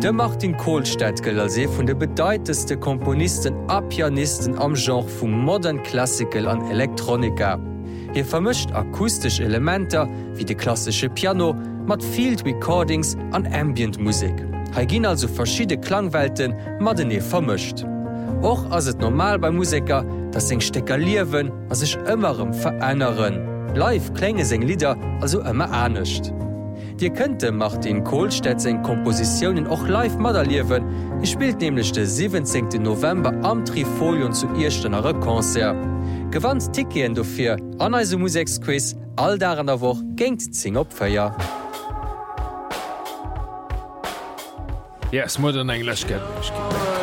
De Martin Kohlstedt gëll als ee vun de bedeitendste Komponisten a Pianisten am Genre vum Modern Classical an Elektronika. Hier vermischt akustisch Elementer wie de klassische Piano mat Field Recordings an Ambient-Musik. Hy ginn also verschiedene Klangwelten mat den vermischt. Och ass et normal bei Musiker, dat seg Stecker liewen as sech ëmmerem verënneren. Live klenge seg Lieder also ëmmer anecht. Dir könnte Martin Kohlstedt seg Kompositionen och live modelliewen. Spielt nämlich den 17. November am Trifolion zu Irstenere Konzert. Gewandt Tikien dofir an eise Musiksquiz all daran der woch géint zing opfeier. Yes, modern English get